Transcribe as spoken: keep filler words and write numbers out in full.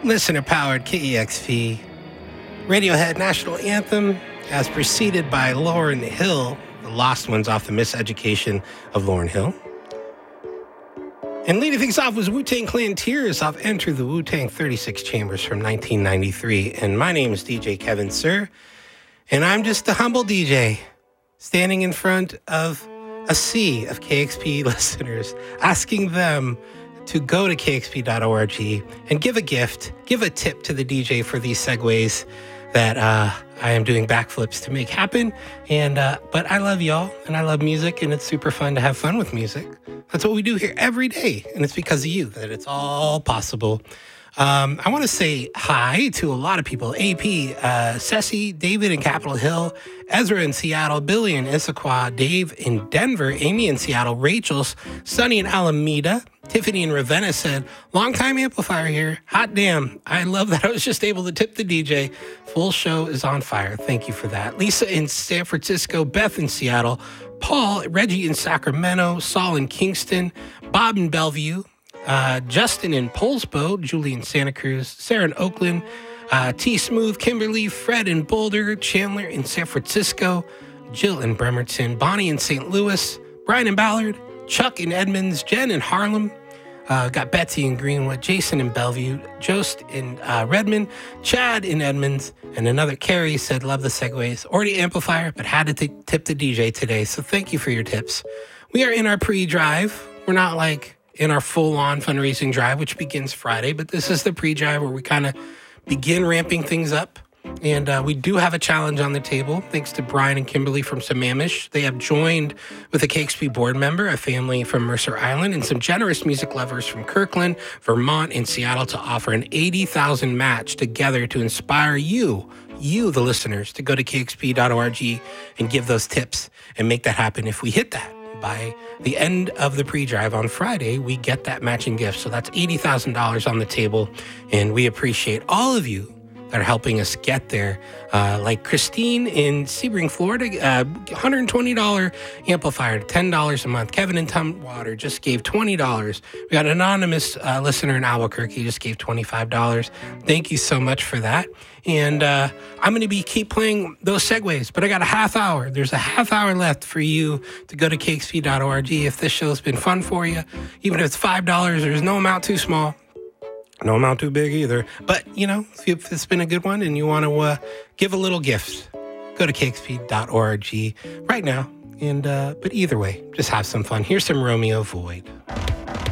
Listener-powered K E X P Radiohead National Anthem, as preceded by Lauryn Hill, The Lost Ones off the Miseducation of Lauryn Hill. And leading things off was Wu-Tang Clan Tears off Enter the Wu-Tang thirty-six Chambers from nineteen ninety-three. And my name is D J Kevin Sir, and I'm just a humble D J standing in front of a sea of K X P listeners, asking them to go to K X P dot org and give a gift, give a tip to the D J for these segues that uh, I am doing backflips to make happen. And uh, but I love y'all, and I love music, and it's super fun to have fun with music. That's what we do here every day, and it's because of you that it's all possible. Um, I want to say hi to a lot of people. A P, uh, Ceci, David in Capitol Hill, Ezra in Seattle, Billy in Issaquah, Dave in Denver, Amy in Seattle, Rachel's, Sunny in Alameda, Tiffany in Ravenna said, long time amplifier here. Hot damn. I love that I was just able to tip the D J. Full show is on fire. Thank you for that. Lisa in San Francisco, Beth in Seattle, Paul, Reggie in Sacramento, Saul in Kingston, Bob in Bellevue, Uh, Justin in Polsbo, Julie in Santa Cruz, Sarah in Oakland, uh, T Smooth, Kimberly, Fred in Boulder, Chandler in San Francisco, Jill in Bremerton, Bonnie in Saint Louis, Brian in Ballard, Chuck in Edmonds, Jen in Harlem, uh, got Betsy in Greenwood, Jason in Bellevue, Jost in uh, Redmond, Chad in Edmonds, and another Carrie said, love the segues. Already amplifier, but had to t- tip the D J today, so thank you for your tips. We are in our pre-drive. We're not like in our full-on fundraising drive, which begins Friday, but this is the pre-drive where we kind of begin ramping things up. And uh, we do have a challenge on the table, thanks to Brian and Kimberly from Sammamish. They have joined with a K X P board member, a family from Mercer Island, and some generous music lovers from Kirkland, Vermont, and Seattle to offer an eighty thousand match together to inspire you, you, the listeners, to go to K X P dot org and give those tips and make that happen. If we hit that by the end of the pre-drive on Friday, we get that matching gift. So that's eighty thousand dollars on the table, and we appreciate all of you that are helping us get there. Uh, like Christine in Sebring, Florida, uh, one hundred twenty dollars amplifier, ten dollars a month. Kevin in Tumwater just gave twenty dollars. We got an anonymous uh, listener in Albuquerque just gave twenty-five dollars. Thank you so much for that. And uh, I'm going to be keep playing those segues, but I got a half hour. There's a half hour left for you to go to K X P dot org. If this show's been fun for you, even if it's five dollars, there's no amount too small. No amount too big either. But, you know, if it's been a good one and you want to uh, give a little gift, go to K X P dot org right now. And uh, but either way, just have some fun. Here's some Romeo Void.